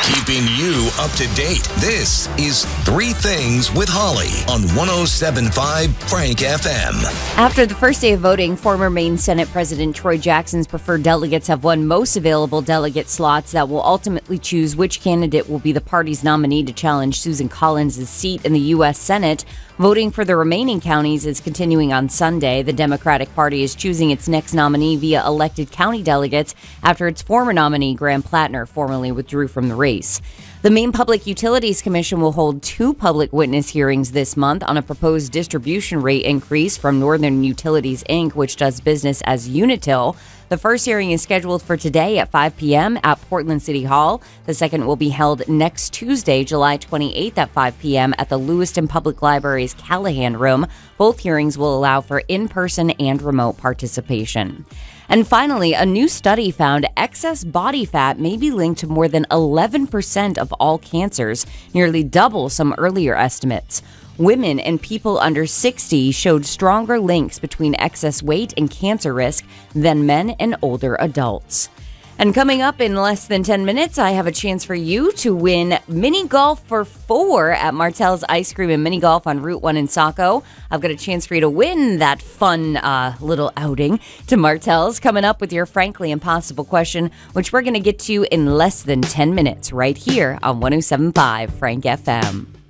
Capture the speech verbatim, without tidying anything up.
Keeping you up to date. This is Three Things with Holly on one oh seven point five Frank F M. After the first day of voting, former Maine Senate President Troy Jackson's preferred delegates have won most available delegate slots that will ultimately choose which candidate will be the party's nominee to challenge Susan Collins' seat in the U S Senate. Voting for the remaining counties is continuing on Sunday. The Democratic Party is choosing its next nominee via elected county delegates after its former nominee, Graham Plattner, formally withdrew from the race. The Maine Public Utilities Commission will hold two public witness hearings this month on a proposed distribution rate increase from Northern Utilities, Incorporated, which does business as Unitil. The first hearing is scheduled for today at five p.m. at Portland City Hall. The second will be held next Tuesday, July twenty-eighth at five p.m. at the Lewiston Public Library's Callahan Room. Both hearings will allow for in-person and remote participation. And finally, a new study found excess body fat may be linked to more than eleven percent of all cancers, nearly double some earlier estimates. Women and people under sixty showed stronger links between excess weight and cancer risk than men and older adults. And coming up in less than ten minutes, I have a chance for you to win mini golf for four at Martell's Ice Cream and Mini Golf on Route one in Saco. I've got a chance for you to win that fun uh, little outing to Martell's. Coming up with your Frankly Impossible question, which we're going to get to in less than ten minutes right here on one oh seven point five Frank F M.